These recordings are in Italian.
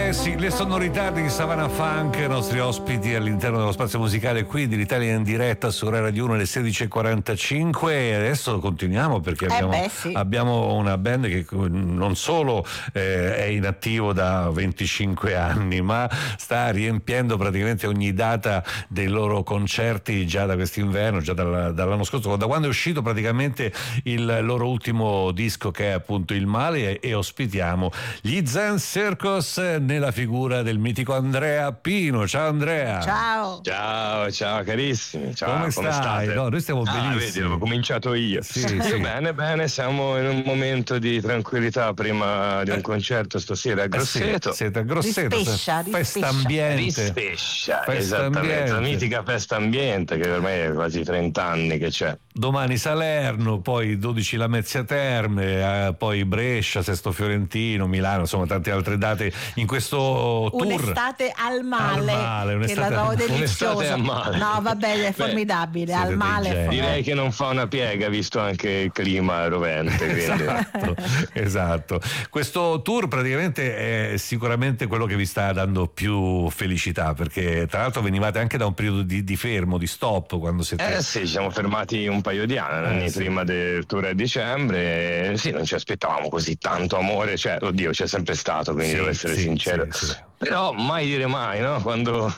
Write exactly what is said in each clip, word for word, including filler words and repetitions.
Eh sì, le sonorità di Savannah Funk, i nostri ospiti all'interno dello spazio musicale qui dell'Italia in diretta su Rai Radio uno alle sedici e quarantacinque, e adesso continuiamo perché abbiamo, eh beh, sì. abbiamo una band che non solo eh, è in attivo da venticinque anni, ma sta riempiendo praticamente ogni data dei loro concerti già da quest'inverno, già dalla, dall'anno scorso, da quando è uscito praticamente il loro ultimo disco, che è appunto Il Male, e, e ospitiamo gli Zen Circus nella figura del mitico Andrea Pino. Ciao Andrea. Ciao. Ciao, ciao carissimi. Ciao, come, come stai? state? No, noi stiamo ah, benissimo. Vedi, ho cominciato io. Sì, sì. Bene, bene, siamo in un momento di tranquillità prima di un eh. concerto stasera a Grosseto. Eh sì, siete a Grosseto. Rispescia, festa rispescia. ambiente. Rispescia, Festa esattamente. ambiente. La mitica festa ambiente che ormai è quasi trenta anni che c'è. Domani Salerno, poi dodici Lamezia Terme, eh, poi Brescia, Sesto Fiorentino, Milano, insomma tante altre date in questo tour. Un'estate al male, al male che un'estate, la trovo deliziosa. Un'estate al male. No, vabbè, è Beh, formidabile, al male. Direi che non fa una piega visto anche il clima rovente. esatto, esatto. Questo tour praticamente è sicuramente quello che vi sta dando più felicità, perché tra l'altro venivate anche da un periodo di, di fermo, di stop, quando siete... Eh sì, ci siamo fermati un paio di anni eh, sì. prima del tour a dicembre. Sì, non ci aspettavamo così tanto amore, cioè, oddio, c'è sempre stato, quindi sì, devo essere sì, sincero. sì, sì. Però mai dire mai, no? Quando,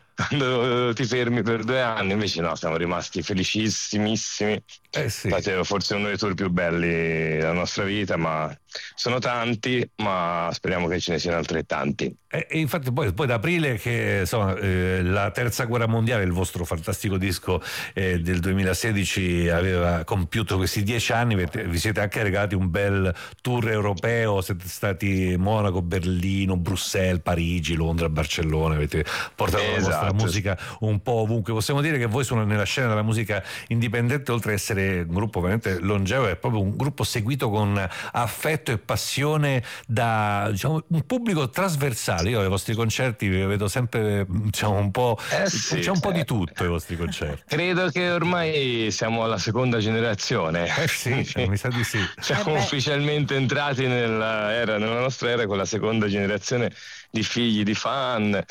quando ti fermi per due anni, invece no, siamo rimasti felicissimissimi. Eh sì. Infatti, forse uno dei tour più belli della nostra vita, ma sono tanti, ma speriamo che ce ne siano altrettanti. E, e infatti poi, poi da aprile, che insomma eh, la terza guerra mondiale, il vostro fantastico disco eh, del duemilasedici aveva compiuto questi dieci anni, vi siete anche regalati un bel tour europeo, siete stati Monaco, Berlino, Bruxelles, Parigi, Londra, Barcellona, avete portato esatto. la vostra musica un po' ovunque. Possiamo dire che voi sono nella scena della musica indipendente, oltre ad essere un gruppo veramente longevo, è proprio un gruppo seguito con affetto e passione da, diciamo, un pubblico trasversale. Io ai vostri concerti vi vedo sempre, diciamo, un po', eh sì, c'è un po' eh. di tutto ai vostri concerti. Credo che ormai siamo alla seconda generazione. Eh sì, cioè, mi sa di sì. Siamo eh ufficialmente entrati nella, era, nella nostra era con la seconda generazione di figli, di fan,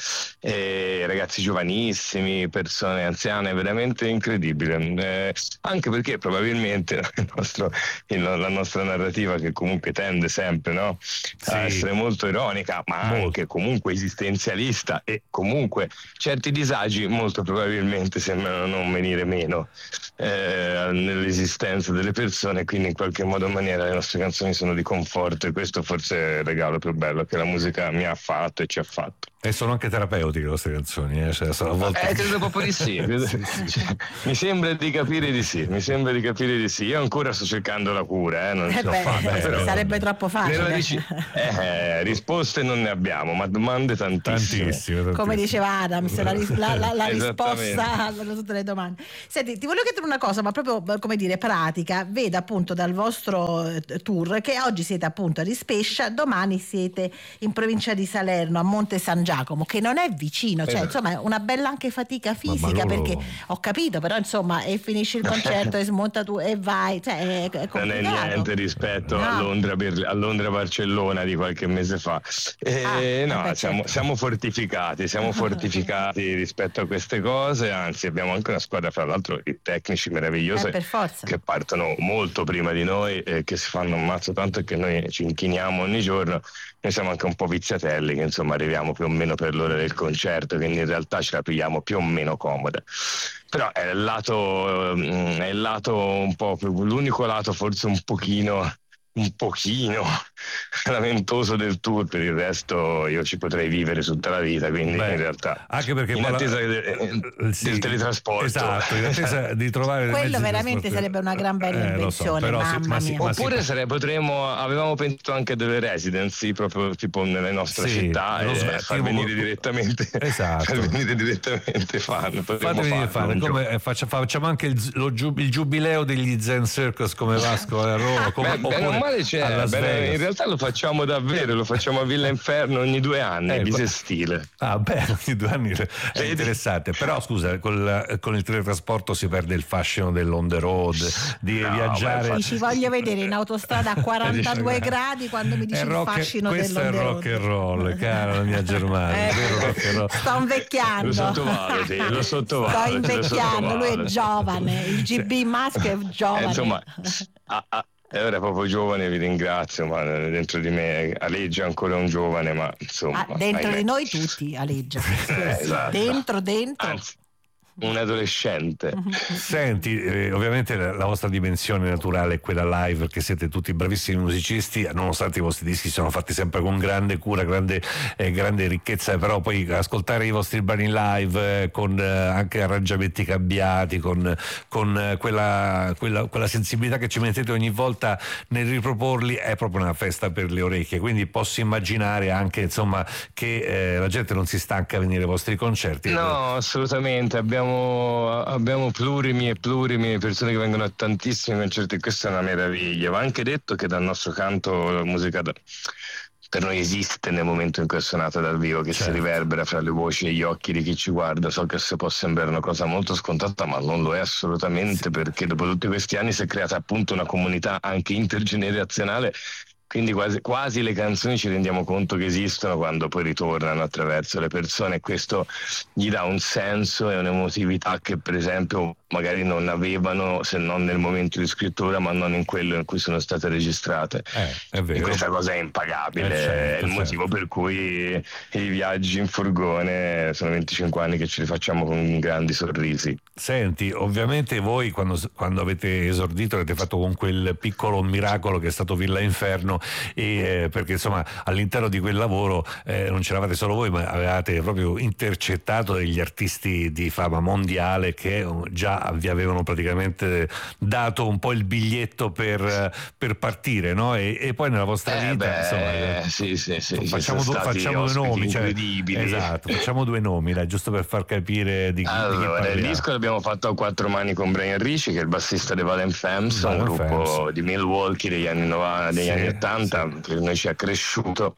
e ragazzi giovanissimi, persone anziane, veramente incredibile. Eh, anche perché probabilmente il nostro, il, la nostra narrativa, che comunque tende sempre, no? Sì. a essere molto ironica, ma molto. anche comunque esistenzialista, e comunque certi disagi molto probabilmente sembrano non venire meno eh, nell'esistenza delle persone, quindi in qualche modo o maniera le nostre canzoni sono di conforto, e questo forse è il regalo più bello che la musica mi ha fatto e ci ha fatto. E sono anche terapeutiche le vostre canzoni, eh? Cioè, sono a volte... eh, credo proprio di sì. sì, sì. Cioè, mi sembra di capire di sì, mi sembra di capire di sì. Io ancora sto cercando la cura, eh, non Eh ce l'ho beh, fatta. Però sarebbe troppo facile. Dici, eh, risposte non ne abbiamo, ma domande tantissime. Tantissime, tantissime. Come diceva Adams, la, ris- la, la, la risposta a tutte le domande. Senti, ti voglio chiedere una cosa, ma proprio, come dire, pratica. Vedo appunto dal vostro tour che oggi siete appunto a Rispescia, domani siete in provincia di Salerno, a Monte San Giacomo, che non è vicino, cioè insomma è una bella anche fatica fisica, ma loro... perché ho capito, però insomma, e finisci il concerto e smonta tu e vai, cioè è, è complicato. Non è niente rispetto no. a Londra, a Londra Barcellona di qualche mese fa. E ah, no, beh, siamo, certo. siamo fortificati, siamo fortificati rispetto a queste cose, anzi abbiamo anche una squadra, fra l'altro, di tecnici meravigliosi eh, per forza. che partono molto prima di noi e che si fanno un mazzo, tanto che noi ci inchiniamo ogni giorno. Noi siamo anche un po' viziatelli, che insomma arriviamo più o meno per l'ora del concerto, quindi in realtà ce la pigliamo più o meno comoda. Però è il lato, è il lato un po' più, l'unico lato forse un pochino un pochino lamentoso del tour. Per il resto io ci potrei vivere tutta la vita, quindi Beh, in realtà anche perché in attesa la... del, sì, del teletrasporto, esatto, in attesa di trovare quello veramente sarebbe una gran bella eh, invenzione, so, però mamma si, ma si, mia. ma oppure si... sarebbe, potremmo avevamo pensato anche delle residency proprio tipo nelle nostre sì, città e svet- far venire direttamente esatto. far venire direttamente fan. Fate venire fan, come, faccia, facciamo anche il, lo, il giubileo degli Zen Circus come Vasco a Roma, come, beh, bene o male c'è, bene, in realtà lo facciamo davvero, lo facciamo a Villa Inferno ogni due anni, eh, bisestile. Ah beh, ogni due anni è interessante, però scusa, col, con il teletrasporto si perde il fascino dell'on the road, di No, viaggiare. Ti ci voglio vedere in autostrada a quarantadue gradi quando mi dici È il rock, fascino questo dell'on è the rock and road. roll, cara la mia Germania, Eh, vero rock and roll. sto invecchiando. Lo sottovaluti, lo sottovaluti. Sto invecchiando, lui è giovane, il G B maschio è giovane. Eh, insomma, a, a, era proprio giovane, vi ringrazio, ma dentro di me aleggia ancora un giovane, ma insomma. Ah, dentro ahimè. di noi tutti aleggia. Eh, esatto. Dentro, dentro. Anzi, un adolescente. Senti, eh, ovviamente la, la vostra dimensione naturale è quella live, perché siete tutti bravissimi musicisti, nonostante i vostri dischi siano fatti sempre con grande cura, grande, eh, grande ricchezza, però poi ascoltare i vostri brani live eh, con eh, anche arrangiamenti cambiati, con, con eh, quella, quella, quella sensibilità che ci mettete ogni volta nel riproporli, è proprio una festa per le orecchie, quindi posso immaginare anche insomma che eh, la gente non si stanca a venire ai vostri concerti. No, assolutamente, abbiamo abbiamo plurimi e plurimi persone che vengono a tantissimi concerti e questa è una meraviglia. Va anche detto che dal nostro canto la musica da, per noi esiste nel momento in cui è suonata dal vivo, che certo. si riverbera fra le voci e gli occhi di chi ci guarda. So che se può sembrare una cosa molto scontata, ma non lo è assolutamente, sì. Perché dopo tutti questi anni si è creata appunto una comunità anche intergenerazionale. Quindi quasi, quasi le canzoni ci rendiamo conto che esistono quando poi ritornano attraverso le persone, e questo gli dà un senso e un'emotività che per esempio magari non avevano, se non nel momento di scrittura, ma non in quello in cui sono state registrate. Eh, è vero. E questa cosa è impagabile, eh, certo, è il certo. motivo per cui i viaggi in furgone sono venticinque anni che ce li facciamo con grandi sorrisi. Senti, ovviamente voi quando, quando avete esordito avete fatto con quel piccolo miracolo che è stato Villa Inferno, e, eh, perché insomma all'interno di quel lavoro eh, non c'eravate solo voi, ma avevate proprio intercettato degli artisti di fama mondiale che già vi avevano praticamente dato un po' il biglietto per, per partire, no? E, e poi nella vostra eh vita beh, insomma, eh, sì, sì, sì, facciamo, sì, due, facciamo due nomi, cioè, incredibili. esatto, facciamo due nomi, dai, giusto per far capire di chi, allora, di chi parliamo. Il disco l'abbiamo fatto a quattro mani con Brian Ricci, che è il bassista di Valent Femmes, un Valent gruppo Femmes. di Milwaukee degli anni novanta, degli Sì, anni ottanta, sì. che noi ci ha cresciuto.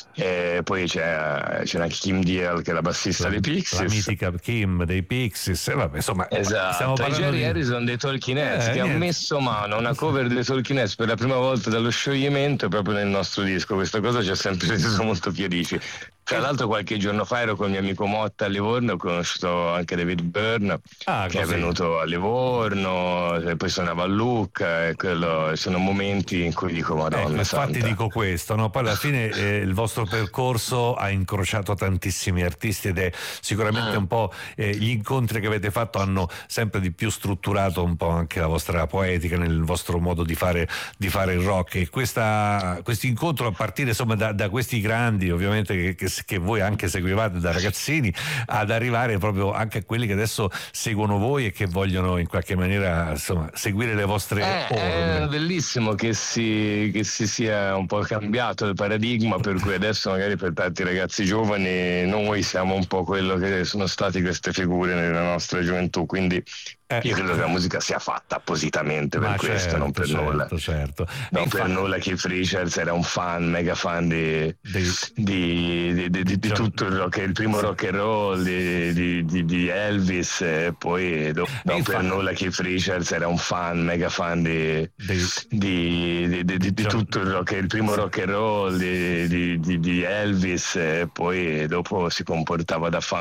E poi c'è, c'è anche Kim Deal, che è la bassista la, dei Pixies, la mitica Kim dei Pixies, e vabbè, insomma, esatto, stiamo e parlando Jerry di... Harrison dei Talking Heads, Eh, che niente. ha messo mano a una cover dei Talking Heads per la prima volta dallo scioglimento proprio nel nostro disco. Questa cosa ci ha sempre reso molto felici. Tra l'altro qualche giorno fa ero con il mio amico Motta a Livorno, ho conosciuto anche David Byrne, Ah, che così. è venuto a Livorno, e poi suonava a Lucca, e quello, sono momenti in cui dico Madonna Ecco, infatti santa. dico questo, no? Poi alla fine eh, il vostro percorso ha incrociato tantissimi artisti ed è sicuramente un po' eh, gli incontri che avete fatto hanno sempre di più strutturato un po' anche la vostra poetica nel vostro modo di fare, di fare il rock, e questo incontro a partire insomma da, da questi grandi ovviamente che, che, che voi anche seguivate da ragazzini, ad arrivare proprio anche a quelli che adesso seguono voi e che vogliono in qualche maniera insomma seguire le vostre Eh, orme. è bellissimo che si, che si sia un po' cambiato il paradigma, per cui adesso magari per tanti ragazzi giovani noi siamo un po' quello che sono stati queste figure nella nostra gioventù, quindi Eh. io credo che la musica sia fatta appositamente per Ma questo, certo, non per certo, nulla. certo. Non E per infatti- nulla Keith Richards era un fan, mega fan di, Dei- di, di, di, di, di John- tutto il rock, il primo Sì. rock and roll, di, di, di, di Elvis, e poi do- non infatti- per nulla Keith Richards era un fan, mega fan di, dei- di, di, di, di, di John- tutto il rock, il primo Sì. rock and roll, di, di, di, di Elvis, e poi dopo si comportava da fan